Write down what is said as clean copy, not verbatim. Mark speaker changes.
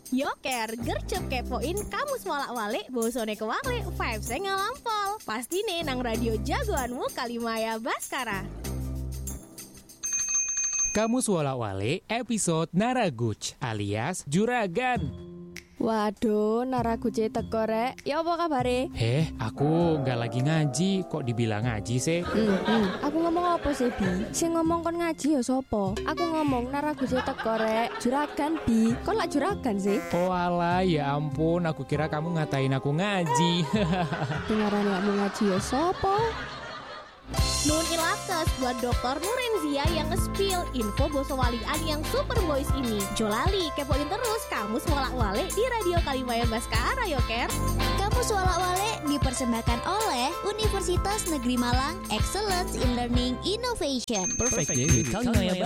Speaker 1: Yoker, gercep kepoin kamus walak-walik, bosone kewalik, vibes-e ngalampol. Pastine nang radio jagoanmu Kalimaya Baskara.
Speaker 2: Kamus Walak-walik episode Naraguch alias Juragan.
Speaker 3: Waduh, Naraguch teko rek. Ya apa kabare?
Speaker 2: Aku nggak lagi ngaji, kok dibilang ngaji sih?
Speaker 3: Aku ngomong apa sih, Bi? Sing ngomong kon ngaji ya sopo? Aku ngomong Naraguch teko rek. Juragan, Bi. Kok lak juragan sih?
Speaker 2: Oh alah, ya ampun, aku kira kamu ngatain aku ngaji.
Speaker 3: Dengaran kamu ngaji ya sopo?
Speaker 1: Nun ilates buat Dr. Nurenzia yang nge-spill info boso walian yang super boys ini. Jolali, kepoin terus kamus walak-walik di Radio Kalimaya Baskara, Yoker.
Speaker 4: Kamus Walak-walik dipersembahkan oleh Universitas Negeri Malang, Excellence in Learning Innovation.
Speaker 5: Perfect day with Kalimaya